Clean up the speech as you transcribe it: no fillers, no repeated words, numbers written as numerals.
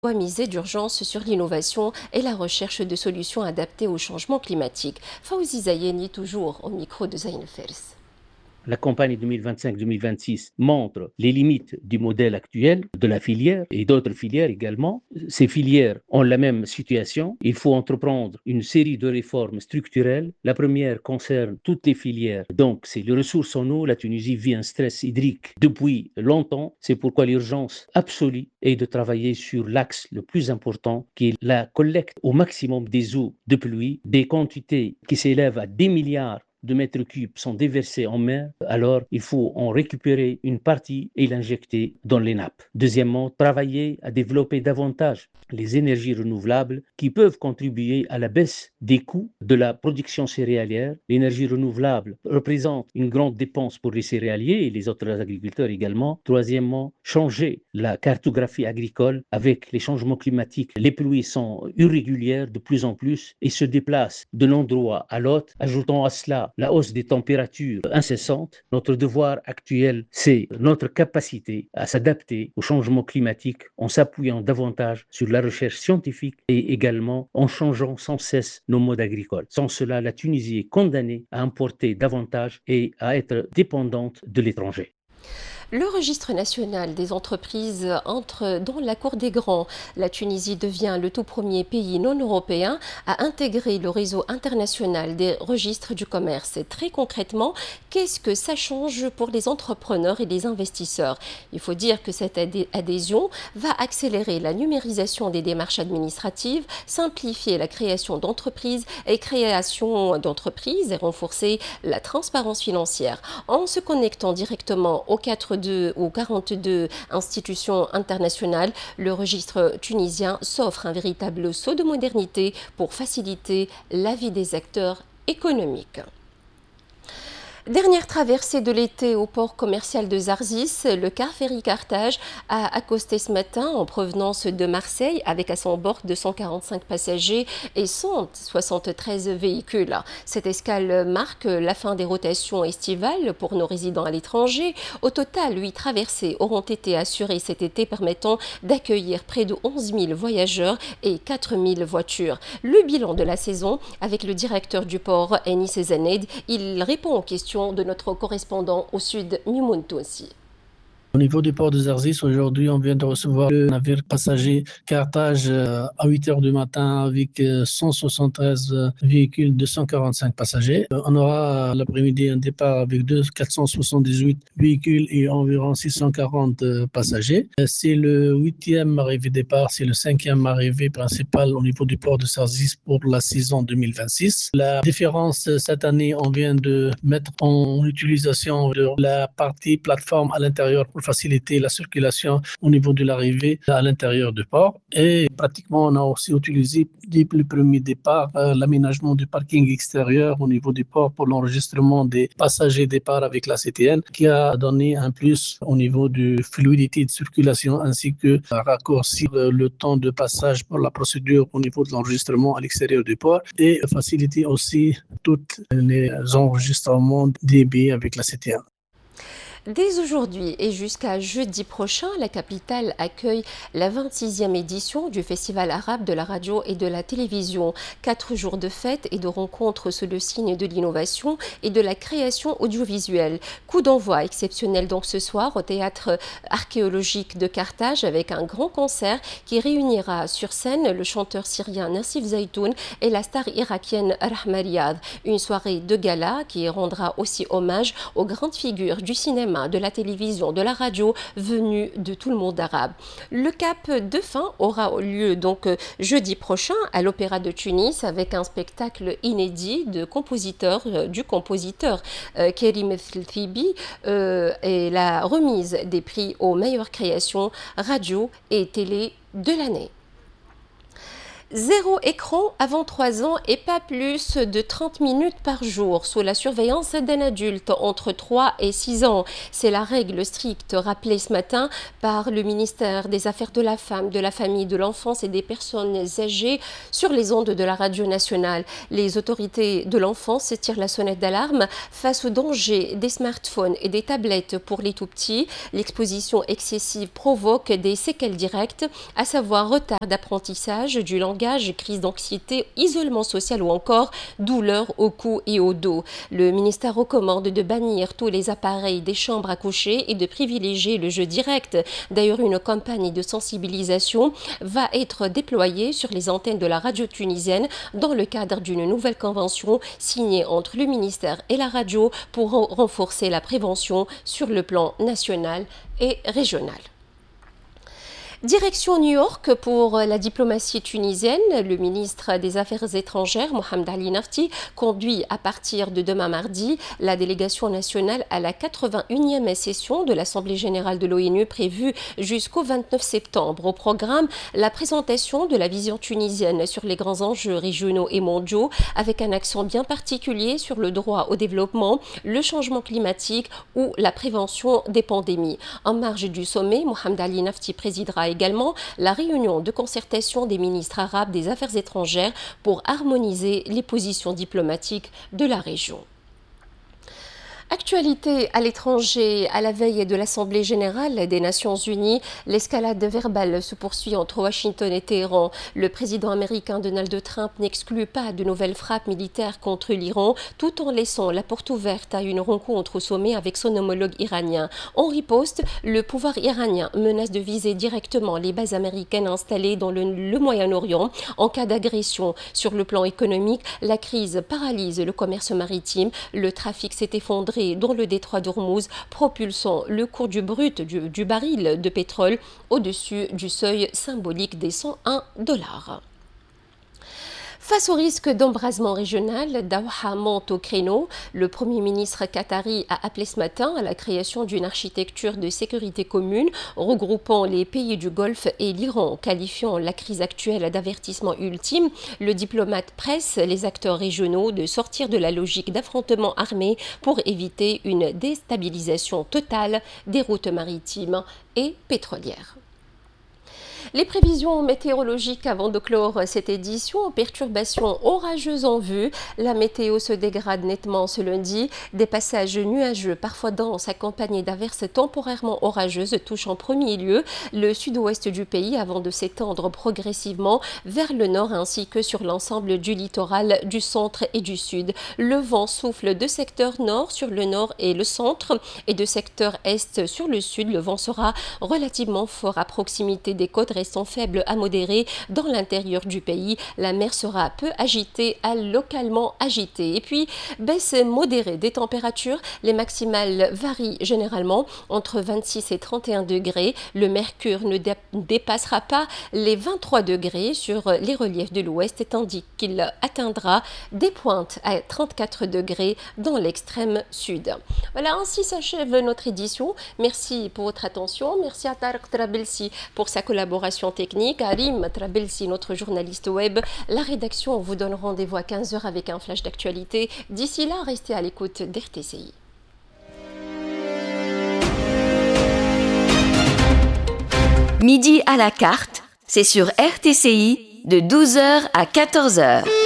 doit miser d'urgence sur l'innovation et la recherche de solutions adaptées au changement climatique. Fawzi Zayeni, toujours au micro de Zain Fers. La campagne 2025-2026 montre les limites du modèle actuel de la filière et d'autres filières également. Ces filières ont la même situation. Il faut entreprendre une série de réformes structurelles. La première concerne toutes les filières. Donc, c'est les ressources en eau. La Tunisie vit un stress hydrique depuis longtemps. C'est pourquoi l'urgence absolue est de travailler sur l'axe le plus important qui est la collecte au maximum des eaux de pluie, des quantités qui s'élèvent à 10 milliards de mètres cubes sont déversés en mer, alors il faut en récupérer une partie et l'injecter dans les nappes. Deuxièmement, travailler à développer davantage les énergies renouvelables qui peuvent contribuer à la baisse des coûts de la production céréalière. L'énergie renouvelable représente une grande dépense pour les céréaliers et les autres agriculteurs également. Troisièmement, changer la cartographie agricole avec les changements climatiques. Les pluies sont irrégulières de plus en plus et se déplacent d'un endroit à l'autre. Ajoutant à cela la hausse des températures incessantes, notre devoir actuel, c'est notre capacité à s'adapter au changement climatique en s'appuyant davantage sur la recherche scientifique et également en changeant sans cesse nos modes agricoles. Sans cela, la Tunisie est condamnée à importer davantage et à être dépendante de l'étranger. Le registre national des entreprises entre dans la cour des grands. La Tunisie devient le tout premier pays non européen à intégrer le réseau international des registres du commerce. Et très concrètement, qu'est-ce que ça change pour les entrepreneurs et les investisseurs? Il faut dire que cette adhésion va accélérer la numérisation des démarches administratives, simplifier la création d'entreprises et renforcer la transparence financière. En se connectant directement aux 42 institutions internationales, le registre tunisien s'offre un véritable saut de modernité pour faciliter la vie des acteurs économiques. Dernière traversée de l'été au port commercial de Zarzis, le car ferry Carthage a accosté ce matin en provenance de Marseille avec à son bord 245 passagers et 173 véhicules. Cette escale marque la fin des rotations estivales pour nos résidents à l'étranger. Au total, 8 traversées auront été assurées cet été permettant d'accueillir près de 11 000 voyageurs et 4 000 voitures. Le bilan de la saison avec le directeur du port, Enis Zaned, il répond aux questions de notre correspondant au sud, Mimoun Tounsi. Au niveau du port de Zarzis, aujourd'hui, on vient de recevoir le navire passager Carthage à 8 heures du matin avec 173 véhicules de 145 passagers. On aura l'après-midi un départ avec 478 véhicules et environ 640 passagers. C'est le 8e arrivée-départ, c'est le 5e arrivée principale au niveau du port de Zarzis pour la saison 2026. La différence cette année, on vient de mettre en utilisation de la partie plateforme à l'intérieur pour faciliter la circulation au niveau de l'arrivée à l'intérieur du port. Et pratiquement, on a aussi utilisé dès le premier départ l'aménagement du parking extérieur au niveau du port pour l'enregistrement des passagers départ avec la CTN qui a donné un plus au niveau de fluidité de circulation ainsi que raccourcir le temps de passage pour la procédure au niveau de l'enregistrement à l'extérieur du port et faciliter aussi tous les enregistrements des billets avec la CTN. Dès aujourd'hui et jusqu'à jeudi prochain, la capitale accueille la 26e édition du Festival arabe de la radio et de la télévision. 4 jours de fêtes et de rencontres sous le signe de l'innovation et de la création audiovisuelle. Coup d'envoi exceptionnel donc ce soir au théâtre archéologique de Carthage avec un grand concert qui réunira sur scène le chanteur syrien Nassif Zaitoun et la star irakienne Rahma Riyad. Une soirée de gala qui rendra aussi hommage aux grandes figures du cinéma, de la télévision, de la radio venus de tout le monde arabe. Le cap de fin aura lieu donc jeudi prochain à l'Opéra de Tunis avec un spectacle inédit du compositeur Kerim Thibi et la remise des prix aux meilleures créations radio et télé de l'année. 0 écran avant 3 ans et pas plus de 30 minutes par jour sous la surveillance d'un adulte entre 3 et 6 ans. C'est la règle stricte rappelée ce matin par le ministère des Affaires de la Femme, de la Famille, de l'Enfance et des Personnes âgées sur les ondes de la radio nationale. Les autorités de l'enfance tirent la sonnette d'alarme face au danger des smartphones et des tablettes pour les tout-petits. L'exposition excessive provoque des séquelles directes, à savoir retard d'apprentissage du langage, crise d'anxiété, isolement social ou encore douleur au cou et au dos. Le ministère recommande de bannir tous les appareils des chambres à coucher et de privilégier le jeu direct. D'ailleurs, une campagne de sensibilisation va être déployée sur les antennes de la radio tunisienne dans le cadre d'une nouvelle convention signée entre le ministère et la radio pour renforcer la prévention sur le plan national et régional. Direction New York pour la diplomatie tunisienne. Le ministre des Affaires étrangères, Mohamed Ali Nafti, conduit à partir de demain mardi la délégation nationale à la 81e session de l'Assemblée générale de l'ONU prévue jusqu'au 29 septembre. Au programme, la présentation de la vision tunisienne sur les grands enjeux régionaux et mondiaux avec un accent bien particulier sur le droit au développement, le changement climatique ou la prévention des pandémies. En marge du sommet, Mohamed Ali Nafti présidera également la réunion de concertation des ministres arabes des Affaires étrangères pour harmoniser les positions diplomatiques de la région. Actualité à l'étranger, à la veille de l'Assemblée générale des Nations unies, l'escalade verbale se poursuit entre Washington et Téhéran. Le président américain Donald Trump n'exclut pas de nouvelles frappes militaires contre l'Iran, tout en laissant la porte ouverte à une rencontre au sommet avec son homologue iranien. En riposte, le pouvoir iranien menace de viser directement les bases américaines installées dans le Moyen-Orient en cas d'agression. Sur le plan économique, la crise paralyse le commerce maritime. Le trafic s'est effondré dans le détroit d'Ormuz, propulsant le cours du brut du baril de pétrole au-dessus du seuil symbolique des $101. Face au risque d'embrasement régional, Doha monte au créneau. Le Premier ministre qatari a appelé ce matin à la création d'une architecture de sécurité commune regroupant les pays du Golfe et l'Iran, qualifiant la crise actuelle d'avertissement ultime. Le diplomate presse les acteurs régionaux de sortir de la logique d'affrontement armé pour éviter une déstabilisation totale des routes maritimes et pétrolières. Les prévisions météorologiques avant de clore cette édition, perturbations orageuses en vue. La météo se dégrade nettement ce lundi. Des passages nuageux, parfois denses, accompagnés d'averses temporairement orageuses, touchent en premier lieu le sud-ouest du pays avant de s'étendre progressivement vers le nord ainsi que sur l'ensemble du littoral du centre et du sud. Le vent souffle de secteur nord sur le nord et le centre et de secteur est sur le sud. Le vent sera relativement fort à proximité des côtes restant faibles à modérés dans l'intérieur du pays. La mer sera peu agitée à localement agitée. Et puis, baisse modérée des températures. Les maximales varient généralement entre 26 et 31 degrés. Le mercure ne dépassera pas les 23 degrés sur les reliefs de l'ouest, tandis qu'il atteindra des pointes à 34 degrés dans l'extrême sud. Voilà, ainsi s'achève notre édition. Merci pour votre attention. Merci à Tarek Trabelsi pour sa collaboration technique, Arim Trabelsi, notre journaliste web. La rédaction vous donne rendez-vous à 15h avec un flash d'actualité. D'ici là, restez à l'écoute d'RTCI. Midi à la carte, c'est sur RTCI de 12h à 14h.